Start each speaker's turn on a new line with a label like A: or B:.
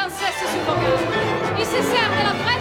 A: sans cesse suffocante. Il se sert de la vraie